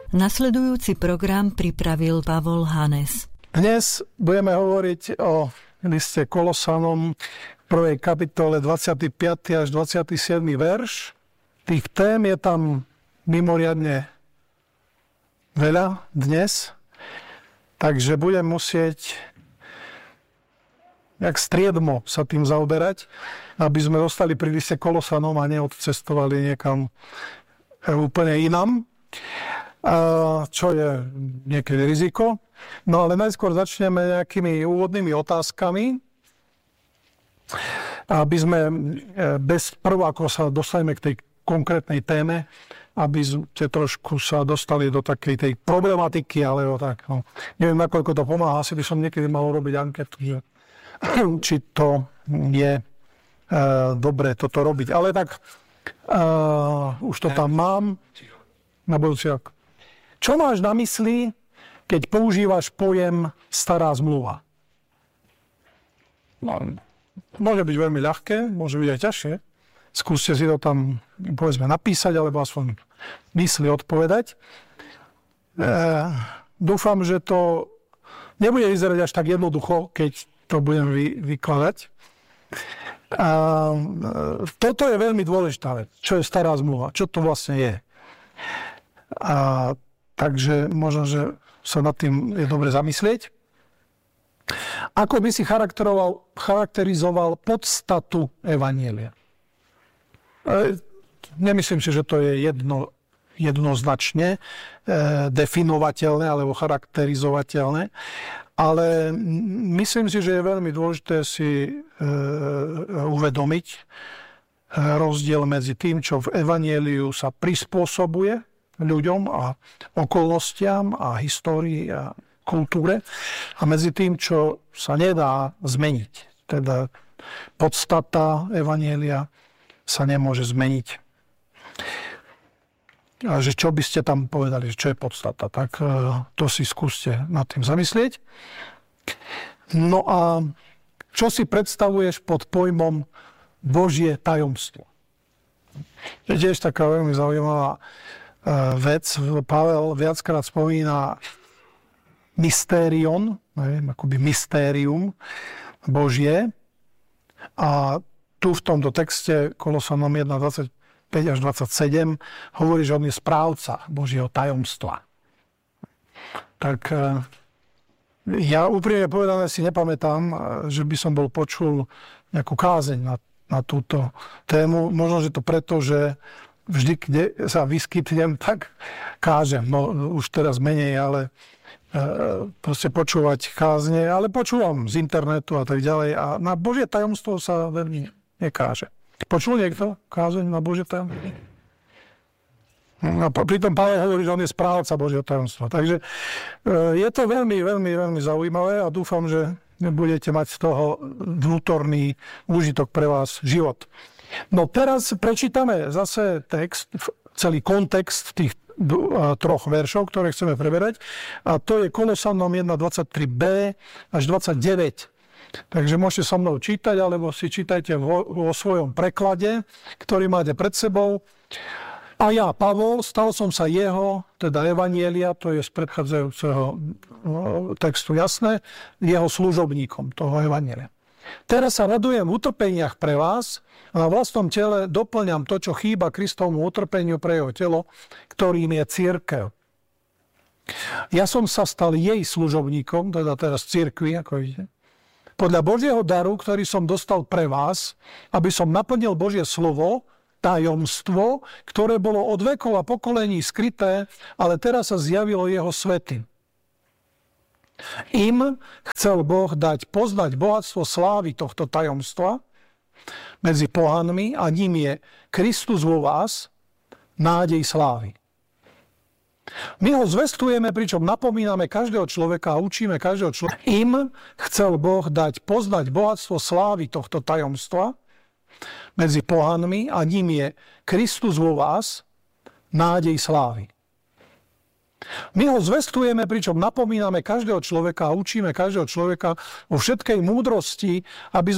Nasledujúci program pripravil Pavol Hanes. Dnes budeme hovoriť o liste Kolosanom, 1. kapitole 25. až 27. verš. Tých tém je tam mimoriadne veľa dnes, takže budem musieť jak striedmo sa tým zaoberať, aby sme zostali pri liste Kolosanom a neodcestovali niekam úplne inam, čo je niekedy riziko. No ale najskôr začneme nejakými úvodnými otázkami, aby sme prvo, ako sa dostaneme k tej konkrétnej téme, aby ste trošku sa dostali do takej tej problematiky, alebo tak. No. Neviem, nakoľko to pomáha, asi by som niekedy mal robiť anketu, že či to je dobre toto robiť. Ale tak už to tam mám na budúci rok. Čo máš na mysli, keď používaš pojem stará zmluva? No, môže byť veľmi ľahké, môže byť aj ťažšie. Skúste si to tam, povedzme, napísať, alebo aspoň mysli odpovedať. Dúfam, že to nebude vyzerať až tak jednoducho, keď to budem vykladať. Toto je veľmi dôležitá vec. Čo je stará zmluva? Čo to vlastne je? Takže možno, že sa nad tým je dobre zamyslieť. Ako by si charakterizoval podstatu evanjelia? Nemyslím si, že to je jednoznačne definovateľné alebo charakterizovateľné, ale myslím si, že je veľmi dôležité si uvedomiť rozdiel medzi tým, čo v evanjeliu sa prispôsobuje ľuďom a okolnostiam a histórii a kultúre a medzi tým, čo sa nedá zmeniť. Teda podstata evanjelia sa nemôže zmeniť. A že čo by ste tam povedali, čo je podstata, tak to si skúste nad tým zamyslieť. No a čo si predstavuješ pod pojmom Božie tajomstvo? To je tiež taká veľmi zaujímavá vec. Pavel viackrát spomína mystérion, akoby mystérium Božie. A tu v tomto texte Kolosanom 1:25 až 27 hovorí, že on je správca Božieho tajomstva. Tak ja úprimne povedané si nepamätám, že by som bol počul nejakú kázeň na túto tému. Možno, že to preto, že vždy, kde sa vyskytnem, tak kážem. No už teraz menej, ale proste počúvať kázne, ale počúvam z internetu a tak ďalej. A na Božie tajomstvo sa veľmi nekáže. Počul niekto kázeň na Božie tajomstvo? No, pritom Pavel hovorí, že on je správca Božieho tajomstva. Takže je to veľmi, veľmi, veľmi zaujímavé a dúfam, že budete mať z toho vnútorný úžitok pre vás život. No teraz prečítame zase text, celý kontext tých troch veršov, ktoré chceme preberať. A to je Kolosanom 1:23b až 29. Takže môžete so mnou čítať, alebo si čítajte vo svojom preklade, ktorý máte pred sebou. A ja, Pavol, stal som sa jeho, teda evanjelia, to je z predchádzajúceho textu jasné, jeho služobníkom, toho evanjelia. Teraz sa radujem v utrpeniach pre vás a na vlastnom tele doplňam to, čo chýba Kristovmu utrpeniu pre jeho telo, ktorým je cirkev. Ja som sa stal jej služobníkom, teda teraz cirkvi, ako vidíte, podľa Božieho daru, ktorý som dostal pre vás, aby som naplnil Božie slovo, tajomstvo, ktoré bolo od vekov a pokolení skryté, ale teraz sa zjavilo jeho svätým. Im chcel Boh dať poznať bohatstvo slávy tohto tajomstva medzi pohanmi a ním je Kristus vo vás, nádej slávy. My ho zvestujeme, pričom napomíname každého človeka a učíme každého človeka. Im chcel Boh dať poznať bohatstvo slávy tohto tajomstva medzi pohanmi a ním je Kristus vo vás, nádej slávy. My ho zvestujeme, pričom napomíname každého človeka a učíme každého človeka o všetkej múdrosti, aby